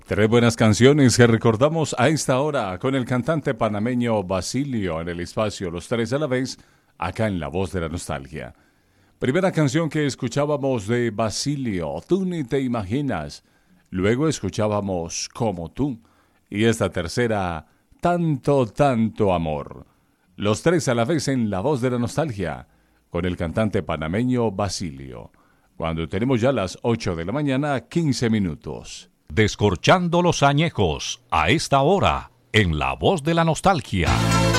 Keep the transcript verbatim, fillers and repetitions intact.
Tres buenas canciones que recordamos a esta hora con el cantante panameño Basilio en el espacio Los Tres a la Vez, acá en La Voz de la Nostalgia. Primera canción que escuchábamos de Basilio, Tú ni te imaginas. Luego escuchábamos Como tú. Y esta tercera, Tanto, tanto amor. Los Tres a la Vez en La Voz de la Nostalgia con el cantante panameño Basilio. Cuando tenemos ya las ocho de la mañana, quince minutos. Descorchando los añejos, a esta hora, en La Voz de la Nostalgia.